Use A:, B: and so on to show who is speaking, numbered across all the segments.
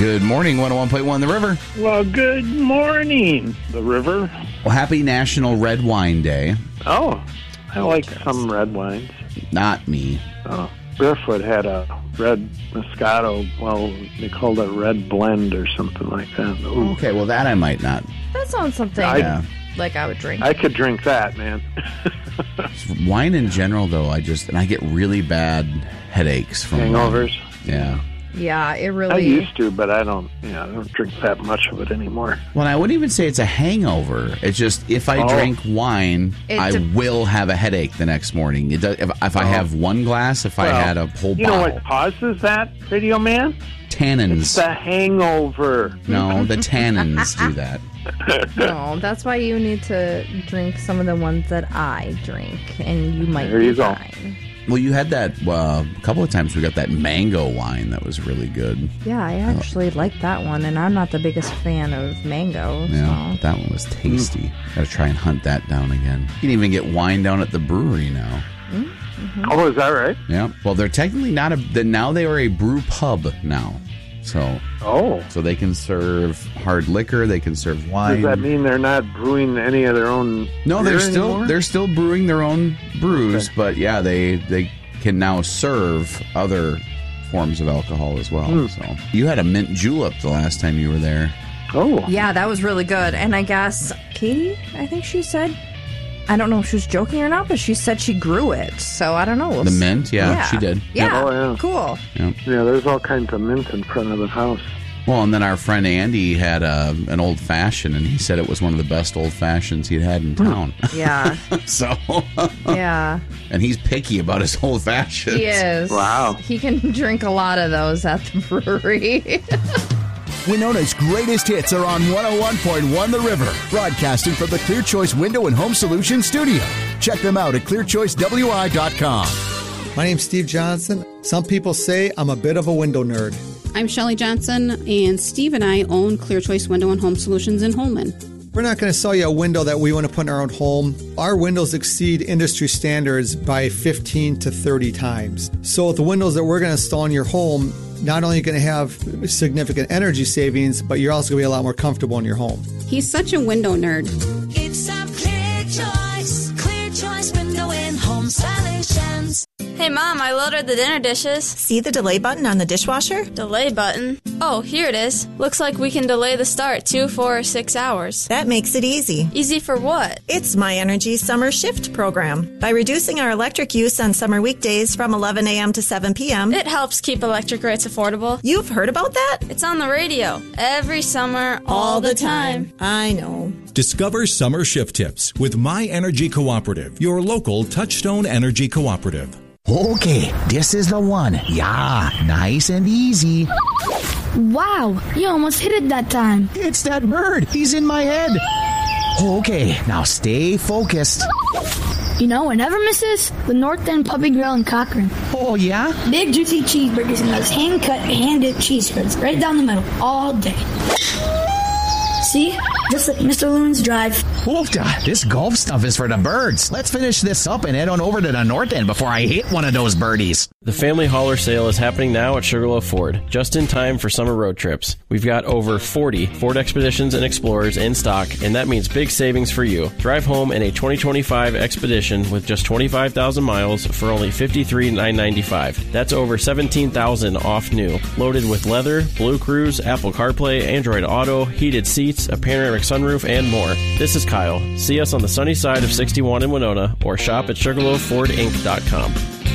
A: Good morning, 101.1 The River.
B: Well, good morning, The River.
A: Well, happy National Red Wine Day.
B: Oh, I like some red wines.
A: Not me.
B: Oh, Barefoot had a red Moscato. Well, they called it red blend or something like that. Ooh.
A: Okay, well, that I might not.
C: That sounds something like I would drink.
B: I could drink that, man.
A: Wine in general, though, I get really bad headaches from
B: hangovers.
A: Yeah.
C: Yeah, it really...
B: I used to, but I don't drink that much of it anymore.
A: Well, I wouldn't even say it's a hangover. It's just if I drink wine, I will have a headache the next morning. It does, if I have one glass, I had a whole bottle.
B: You know what causes that, Radio Man?
A: Tannins.
B: It's the hangover.
A: No, the tannins do that.
C: No, that's why you need to drink some of the ones that I drink, and you might be fine.
A: Well, you had that a couple of times. We got that mango wine that was really good.
C: Yeah, I actually like that one, and I'm not the biggest fan of mango.
A: Yeah,
C: so.
A: that one was tasty. Got to try and hunt that down again. You can even get wine down at the brewery now.
C: Mm-hmm.
B: Oh, is that right?
A: Yeah. Well, they're technically not now they are a brew pub now. So they can serve hard liquor. They can serve wine.
B: Does that mean they're not brewing any of their own?
A: No, they're still brewing their own brews, but yeah, they can now serve other forms of alcohol as well. So you had a mint julep the last time you were there.
B: Oh,
C: yeah, that was really good. And I guess Katie, I think she said, I don't know if she was joking or not, but she said she grew it. So I don't know.
A: The mint, yeah, she did.
C: Yeah,
B: oh, yeah.
C: Cool.
B: Yeah, there's all kinds of mint in front of the house.
A: Well, and then our friend Andy had an old fashioned, and he said it was one of the best old fashions he'd had in town.
C: Yeah.
A: So.
C: Yeah.
A: And he's picky about his old fashions.
C: He is.
B: Wow.
C: He can drink a lot of those at the brewery.
D: Winona's greatest hits are on 101.1 The River, broadcasting from the Clear Choice Window and Home Solutions studio. Check them out at clearchoicewi.com.
E: My name's Steve Johnson. Some people say I'm a bit of a window nerd.
F: I'm Shelley Johnson, and Steve and I own Clear Choice Window and Home Solutions in Holman.
E: We're not going to sell you a window that we want to put in our own home. Our windows exceed industry standards by 15 to 30 times. So the windows that we're going to install in your home, not only are you going to have significant energy savings, but you're also going to be a lot more comfortable in your home.
F: He's such a window nerd.
G: It's a Clear Choice Window and Home Solutions.
H: Hey, Mom, I loaded the dinner dishes.
I: See the delay button on the dishwasher?
H: Delay button? Oh, here it is. Looks like we can delay the start 2, 4, or 6 hours.
I: That makes it easy.
H: Easy for what?
I: It's My Energy Summer Shift program. By reducing our electric use on summer weekdays from 11 a.m. to 7 p.m.
H: It helps keep electric rates affordable.
I: You've heard about that?
H: It's on the radio. Every summer, all the time.
I: I know.
J: Discover summer shift tips with My Energy Cooperative, your local Touchstone Energy Cooperative.
K: Okay, this is the one. Yeah, nice and easy.
L: Wow, you almost hit it that time.
K: It's that bird. He's in my head. Okay, now stay focused.
L: You know what never misses? The North End Puppy Grill in Cochrane.
K: Oh, yeah?
L: Big, juicy cheeseburgers and those hand-cut, hand-dipped cheese spreads right down the middle all day. See? Just like Mr. Loon's Drive.
K: This golf stuff is for the birds. Let's finish this up and head on over to the North End before I hit one of those birdies.
M: The Family Hauler Sale is happening now at Sugarloaf Ford, just in time for summer road trips. We've got over 40 Ford Expeditions and Explorers in stock, and that means big savings for you. Drive home in a 2025 Expedition with just 25,000 miles for only $53,995. That's over $17,000 off new. Loaded with leather, Blue Cruise, Apple CarPlay, Android Auto, heated seats, a panoramic sunroof, and more. This is Kyle. See us on the sunny side of 61 in Winona or shop at SugarloafFordInc.com.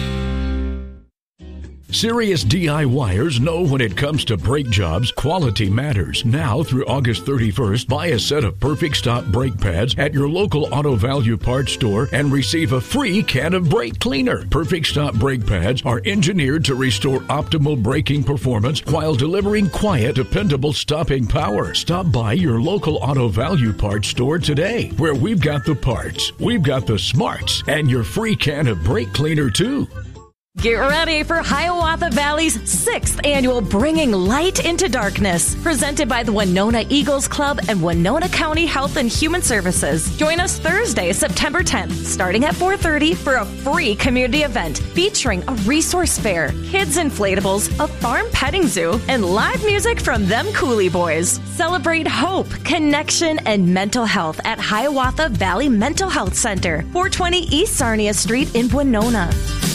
N: Serious DIYers know when it comes to brake jobs, quality matters. Now through August 31st, buy a set of Perfect Stop brake pads at your local Auto Value Parts store and receive a free can of brake cleaner. Perfect Stop brake pads are engineered to restore optimal braking performance while delivering quiet, dependable stopping power. Stop by your local Auto Value Parts store today, where we've got the parts, we've got the smarts, and your free can of brake cleaner too.
O: Get ready for Hiawatha Valley's 6th annual Bringing Light into Darkness, presented by the Winona Eagles Club and Winona County Health and Human Services. Join us Thursday, September 10th, starting at 4:30 for a free community event featuring a resource fair, kids inflatables, a farm petting zoo, and live music from them Coolie Boys. Celebrate hope, connection, and mental health at Hiawatha Valley Mental Health Center, 420 East Sarnia Street in Winona.